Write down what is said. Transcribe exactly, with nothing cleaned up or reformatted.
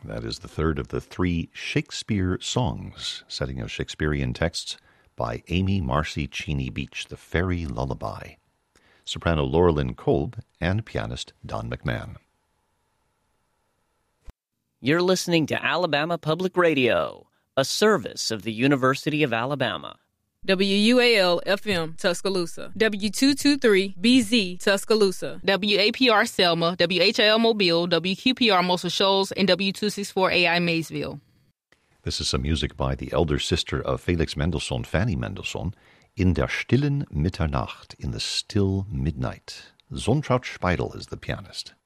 That is the third of the three Shakespeare songs, setting of Shakespearean texts by Amy Marcy Cheney Beach, The Fairy Lullaby. Soprano Laurelyn Kolb and pianist Don McMahon. You're listening to Alabama Public Radio, a service of the University of Alabama. W U A L F M Tuscaloosa, W two twenty-three B Z Tuscaloosa, W A P R Selma, W H I L Mobile, W Q P R Muscle Shoals, and W two sixty-four A I Maysville. This is some music by the elder sister of Felix Mendelssohn, Fanny Mendelssohn, In der stillen Mitternacht, in the still midnight. Sonntraut Speidel is the pianist.